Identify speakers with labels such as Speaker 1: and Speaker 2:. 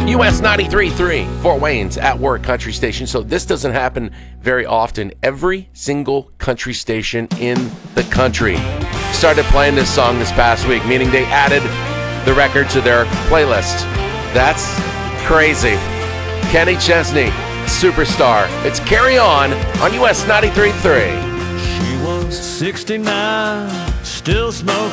Speaker 1: US 93.3, Fort Wayne's at work country station. So this doesn't happen very often. Every single country station in the country started playing this song this past week, meaning they added the record to their playlist. That's crazy. Kenny Chesney, Superstar. It's Carry On US 93.3.
Speaker 2: She was 69, still smoking.